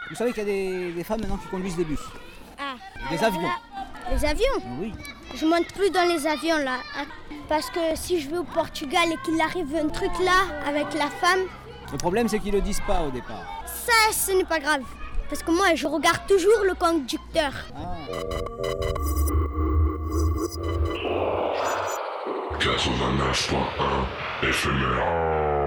Vous savez qu'il y a des femmes maintenant qui conduisent des bus, Ah. des avions. Là, les avions? Oui. Je monte plus dans les avions là. Parce que si je vais au Portugal et qu'il arrive un truc là avec la femme, Le problème, c'est qu'ils le disent pas au départ. ça ce n'est pas grave. Parce que moi je regarde toujours le conducteur. Ah. 89.1 éphémère.